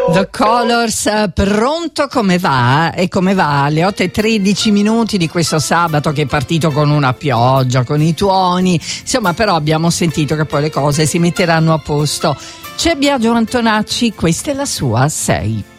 The Colors, pronto come va? E come va alle 8:13 di questo sabato che è partito con una pioggia, con i tuoni, insomma, però abbiamo sentito che poi le cose si metteranno a posto. C'è Biagio Antonacci, questa è la sua 6.